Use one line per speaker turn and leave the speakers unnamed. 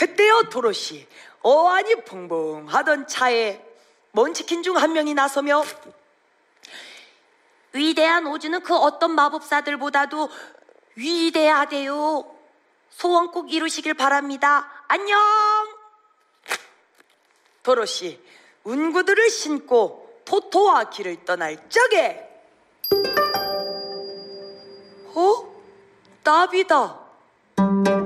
그때요 도로시 어안이 붕붕하던 차에 먼치킨 중 한 명이 나서며 위대한 오즈는 그 어떤 마법사들보다도 위대하대요. 소원 꼭 이루시길 바랍니다. 안녕. 도로시 운구들을 신고 토토와 길을 떠날 적에 나비다.